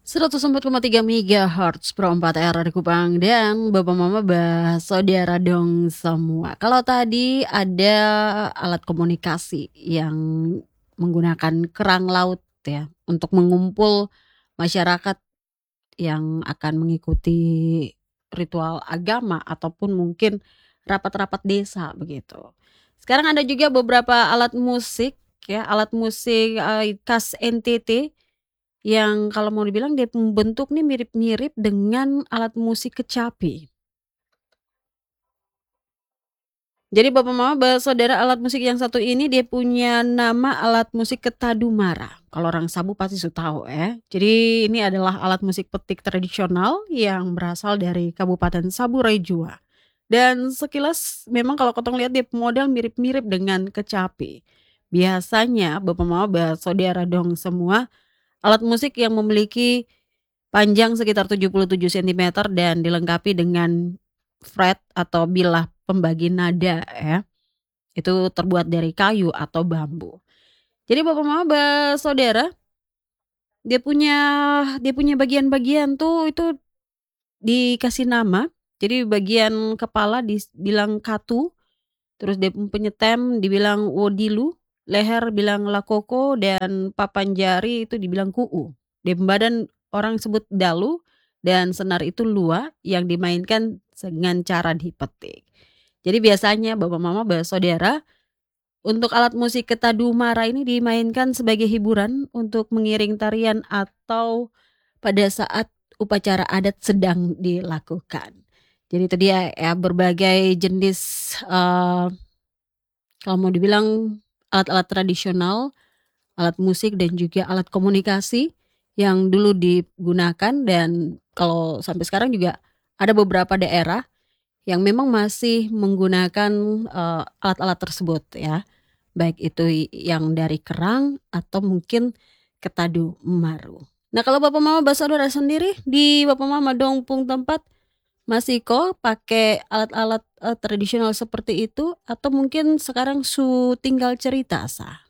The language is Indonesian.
104,3 MHz Pro 4 era di Kupang dan Bapak Mama saudara dong semua. Kalau tadi ada alat komunikasi yang menggunakan kerang laut ya untuk mengumpul masyarakat yang akan mengikuti ritual agama ataupun mungkin rapat-rapat desa begitu. Sekarang ada juga beberapa alat musik ya, alat musik khas NTT yang kalau mau dibilang dia bentuk nih mirip-mirip dengan alat musik kecapi. Jadi Bapak Mama saudara alat musik yang satu ini dia punya nama alat musik ketadumara. Kalau orang Sabu pasti sudah tahu ya. Jadi ini adalah alat musik petik tradisional yang berasal dari Kabupaten Sabu Rejua. Dan sekilas memang kalau kotong lihat dia model mirip-mirip dengan kecapi. Biasanya Bapak Mama saudara dong semua alat musik yang memiliki panjang sekitar 77 cm dan dilengkapi dengan fret atau bilah pembagi nada ya. Itu terbuat dari kayu atau bambu. Jadi Bapak Mama saudara, dia punya bagian-bagian tuh itu dikasih nama. Jadi bagian kepala dibilang katu, terus dia punya tem dibilang wodilu, leher bilang lakoko, dan papan jari itu dibilang kuu. Di badan orang sebut dalu, dan senar itu lua yang dimainkan dengan cara dipetik. Jadi biasanya Bapak Mama saudara, untuk alat musik ketadumara ini dimainkan sebagai hiburan untuk mengiring tarian atau pada saat upacara adat sedang dilakukan. Jadi itu dia ya berbagai jenis kalau mau dibilang alat-alat tradisional, alat musik dan juga alat komunikasi yang dulu digunakan dan kalau sampai sekarang juga ada beberapa daerah yang memang masih menggunakan alat-alat tersebut ya. Baik itu yang dari kerang atau mungkin ketadu maru. Nah kalau Bapak Mama saudara sendiri di Bapak Mama Dongpung tempat masih kok pakai alat-alat tradisional seperti itu atau mungkin sekarang tinggal cerita sah?